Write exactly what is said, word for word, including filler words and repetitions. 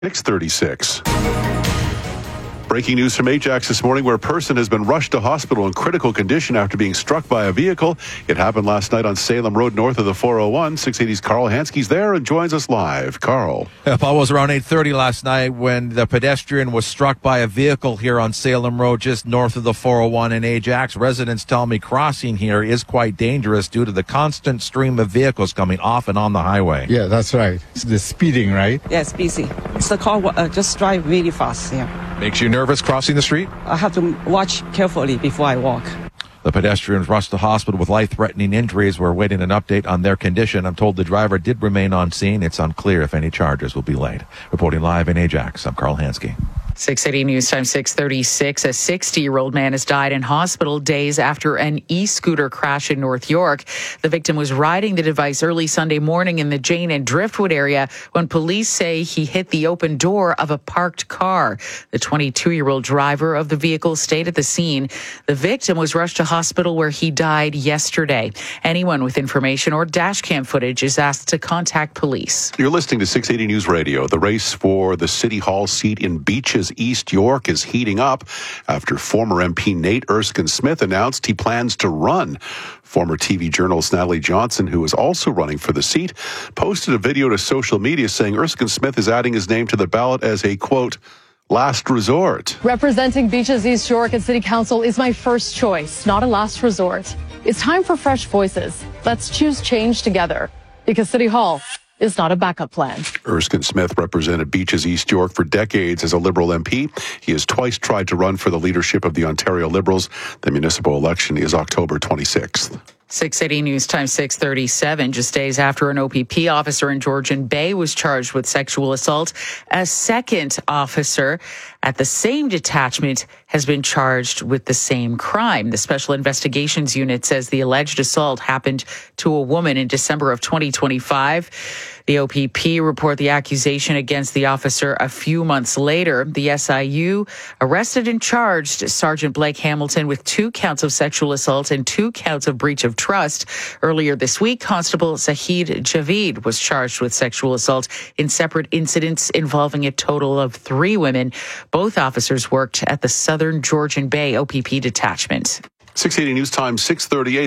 six thirty-six. Breaking news from Ajax this morning, where a person has been rushed to hospital in critical condition after being struck by a vehicle. It happened last night on Salem Road north of the four oh one. six eighty's Carl Hansky's there and joins us live. Carl. Yeah, Paul, was around eight thirty last night when the pedestrian was struck by a vehicle here on Salem Road just north of the four oh one in Ajax. Residents tell me crossing here is quite dangerous due to the constant stream of vehicles coming off and on the highway. Yeah, that's right. It's the speeding, right? Yes, busy. It's the car uh, just drive really fast, yeah. Makes you nervous crossing the street? I have to watch carefully before I walk. The pedestrians rushed to hospital with life-threatening injuries. We're waiting an update on their condition. I'm told the driver did remain on scene. It's unclear if any charges will be laid. Reporting live in Ajax, I'm Carl Hansky. six eighty News Time six thirty-six. A sixty-year-old man has died in hospital days after an e-scooter crash in North York. The victim was riding the device early Sunday morning in the Jane and Driftwood area when police say he hit the open door of a parked car. The twenty-two-year-old driver of the vehicle stayed at the scene. The victim was rushed to hospital where he died yesterday. Anyone with information or dash cam footage is asked to contact police. You're listening to six eighty News Radio. The race for the City Hall seat in Beaches, East York is heating up after former M P Nate Erskine-Smith announced he plans to run. Former T V journalist Natalie Johnson, who is also running for the seat, posted a video to social media saying Erskine-Smith is adding his name to the ballot as a, quote, last resort. Representing Beaches, East York at City Council is my first choice, not a last resort. It's time for fresh voices. Let's choose change together, because City Hall is not a backup plan. Erskine-Smith represented Beaches, East York for decades as a Liberal M P. He has twice tried to run for the leadership of the Ontario Liberals. The municipal election is October twenty-sixth. six eighty News Time six thirty-seven. Just days after an O P P officer in Georgian Bay was charged with sexual assault, a second officer at the same detachment has been charged with the same crime. The Special Investigations Unit says the alleged assault happened to a woman in December of twenty twenty-five. The O P P report the accusation against the officer a few months later. The S I U arrested and charged Sergeant Blake Hamilton with two counts of sexual assault and two counts of breach of trust. Earlier this week, Constable Zahid Javid was charged with sexual assault in separate incidents involving a total of three women. Both officers worked at the Southern Georgian Bay O P P detachment. six eighty News Time six thirty-eight.